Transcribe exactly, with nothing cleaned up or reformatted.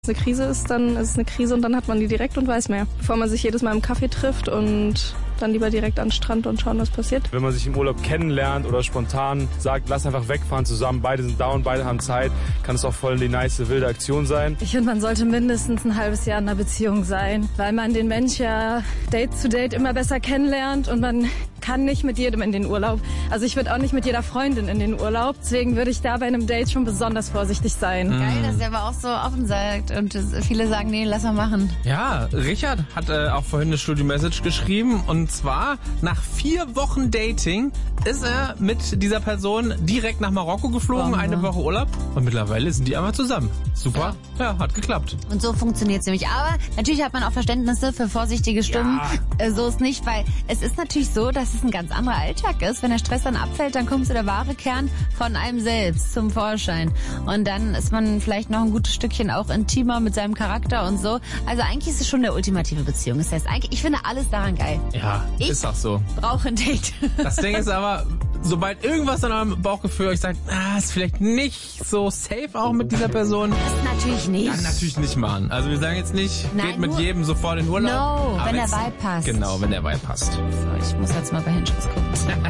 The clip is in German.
eine Krise ist, dann ist es eine Krise und dann hat man die direkt und weiß mehr. Bevor man sich jedes Mal im Café trifft und dann lieber direkt an den Strand und schauen, was passiert. Wenn man sich im Urlaub kennenlernt oder spontan sagt, lass einfach wegfahren zusammen, beide sind down, beide haben Zeit, kann es auch voll die nice, wilde Aktion sein. Ich finde, man sollte mindestens ein halbes Jahr in einer Beziehung sein, weil man den Mensch ja Date zu Date immer besser kennenlernt und man kann nicht mit jedem in den Urlaub. Also ich würde auch nicht mit jeder Freundin in den Urlaub, deswegen würde ich da bei einem Date schon besonders vorsichtig sein. Mhm. Geil, dass er aber auch so offen sagt und viele sagen, nee, lass mal machen. Ja, Richard hat äh, auch vorhin eine Studio-Message geschrieben und zwar nach vier Wochen Dating ist er mit dieser Person direkt nach Marokko geflogen, Bombe. eine Woche Urlaub und mittlerweile sind die einfach zusammen. Super, ja, ja hat geklappt. Und so funktioniert es nämlich. Aber natürlich hat man auch Verständnisse für vorsichtige Stimmen. Ja. Äh, so ist nicht, weil es ist natürlich so, dass es ein ganz anderer Alltag ist. Wenn der Stress dann abfällt, dann kommt so der wahre Kern von einem selbst zum Vorschein. Und dann ist man vielleicht noch ein gutes Stückchen auch intimer mit seinem Charakter und so. Also eigentlich ist es schon eine ultimative Beziehung. Das heißt, eigentlich, ich finde alles daran geil. Ja, ich ist auch so. Brauche ein Date. Das Ding ist aber, sobald irgendwas an eurem Bauchgefühl euch sagt, ah, ist vielleicht nicht so safe auch mit dieser Person. Das natürlich nicht. Dann natürlich nicht machen. Also wir sagen jetzt nicht, Nein, geht mit jedem sofort in Urlaub. No, aber wenn der jetzt, Vibe passt. Genau, wenn der Vibe passt. So, ich muss jetzt mal bei Hinschritt gucken.